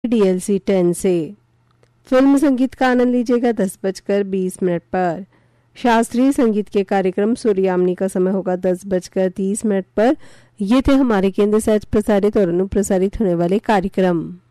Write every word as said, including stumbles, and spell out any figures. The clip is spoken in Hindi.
डीएलसी टेन से। फिल्म संगीत का आनंद लीजिएगा दस बजकर बीस मिनट पर। शास्त्रीय संगीत के कार्यक्रम सूर्यामनी का समय होगा दस बजकर तीस मिनट पर। ये थे हमारे केंद्र से आज प्रसारित और अनुप्रसारित होने वाले कार्यक्रम।